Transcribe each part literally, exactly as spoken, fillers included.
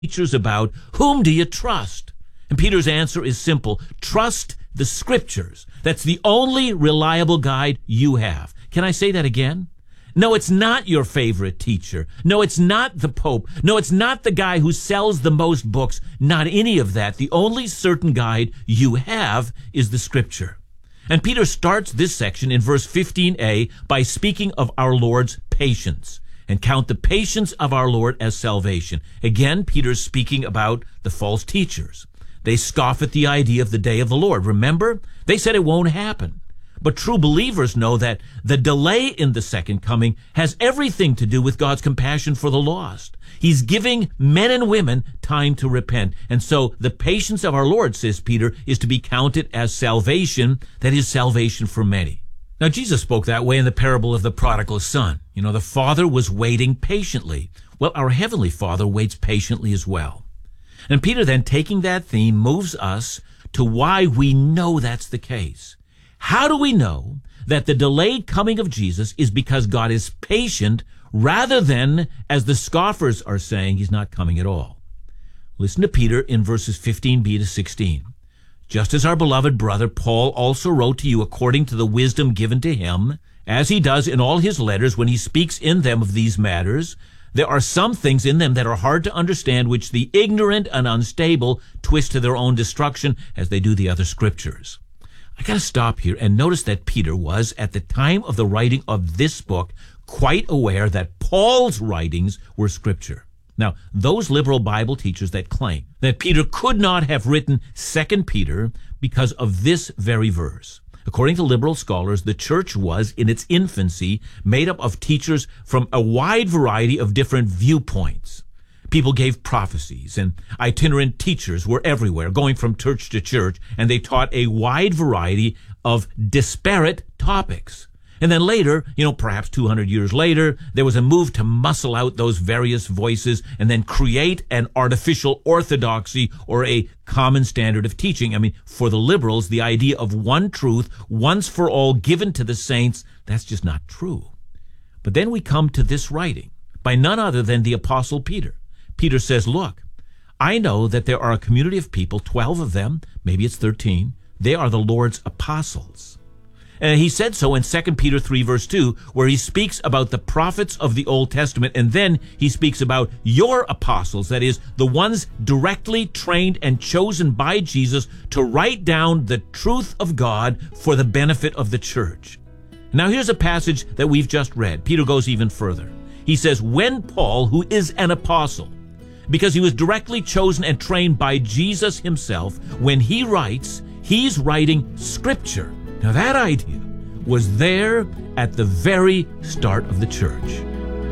teachers about, whom do you trust? And Peter's answer is simple. Trust the Scriptures. That's the only reliable guide you have. Can I say that again? No, it's not your favorite teacher. No, it's not the Pope. No, it's not the guy who sells the most books. Not any of that. The only certain guide you have is the Scripture. And Peter starts this section in verse fifteen a by speaking of our Lord's patience, and count the patience of our Lord as salvation. Again, Peter's speaking about the false teachers. They scoff at the idea of the day of the Lord. Remember? They said it won't happen. But true believers know that the delay in the second coming has everything to do with God's compassion for the lost. He's giving men and women time to repent. And so the patience of our Lord, says Peter, is to be counted as salvation, that is salvation for many. Now, Jesus spoke that way in the parable of the prodigal son. You know, the father was waiting patiently. Well, our heavenly Father waits patiently as well. And Peter then, taking that theme, moves us to why we know that's the case. How do we know that the delayed coming of Jesus is because God is patient rather than, as the scoffers are saying, he's not coming at all? Listen to Peter in verses fifteen b to sixteen. Just as our beloved brother Paul also wrote to you according to the wisdom given to him, as he does in all his letters when he speaks in them of these matters, there are some things in them that are hard to understand, which the ignorant and unstable twist to their own destruction, as they do the other scriptures. I got to stop here and notice that Peter was, at the time of the writing of this book, quite aware that Paul's writings were scripture. Now, those liberal Bible teachers that claim that Peter could not have written Second Peter because of this very verse. According to liberal scholars, the church was, in its infancy, made up of teachers from a wide variety of different viewpoints. People gave prophecies, and itinerant teachers were everywhere, going from church to church, and they taught a wide variety of disparate topics. And then later, you know, perhaps two hundred years later, there was a move to muscle out those various voices and then create an artificial orthodoxy or a common standard of teaching. I mean, for the liberals, the idea of one truth, once for all, given to the saints, that's just not true. But then we come to this writing by none other than the Apostle Peter. Peter says, look, I know that there are a community of people, twelve of them, maybe it's thirteen. They are the Lord's apostles. And he said so in Second Peter three, verse two, where he speaks about the prophets of the Old Testament, and then he speaks about your apostles, that is, the ones directly trained and chosen by Jesus to write down the truth of God for the benefit of the church. Now here's a passage that we've just read. Peter goes even further. He says, when Paul, who is an apostle, because he was directly chosen and trained by Jesus himself, when he writes, he's writing Scripture. Now that idea was there at the very start of the church.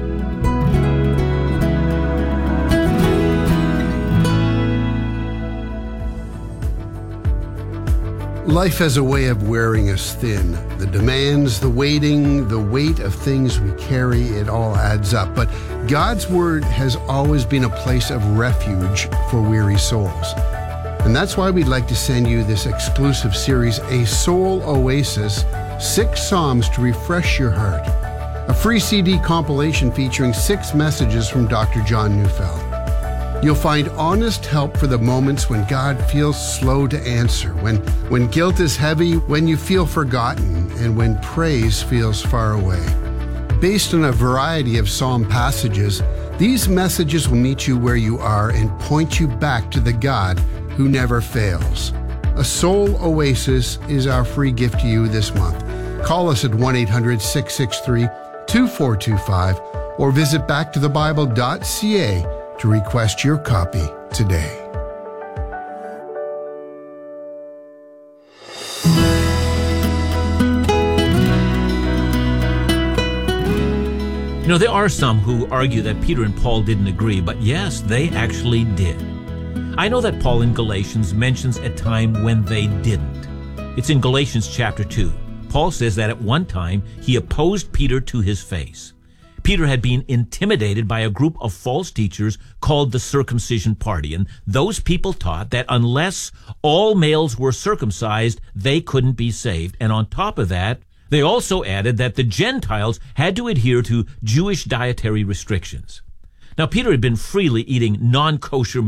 Life has a way of wearing us thin. The demands, the waiting, the weight of things we carry, it all adds up. But God's Word has always been a place of refuge for weary souls. And that's why we'd like to send you this exclusive series, A Soul Oasis, Six Psalms to Refresh Your Heart. A free C D compilation featuring six messages from Doctor John Neufeld. You'll find honest help for the moments when God feels slow to answer, when, when guilt is heavy, when you feel forgotten, and when praise feels far away. Based on a variety of psalm passages, these messages will meet you where you are and point you back to the God who never fails. A Soul Oasis is our free gift to you this month. Call us at one eight hundred, six six three, two four two five or visit back to the bible dot c a to request your copy today. You know, there are some who argue that Peter and Paul didn't agree, but yes, they actually did. I know that Paul in Galatians mentions a time when they didn't. It's in Galatians chapter two. Paul says that at one time he opposed Peter to his face. Peter had been intimidated by a group of false teachers called the Circumcision Party, and those people taught that unless all males were circumcised, they couldn't be saved. And on top of that, they also added that the Gentiles had to adhere to Jewish dietary restrictions. Now, Peter had been freely eating non-kosher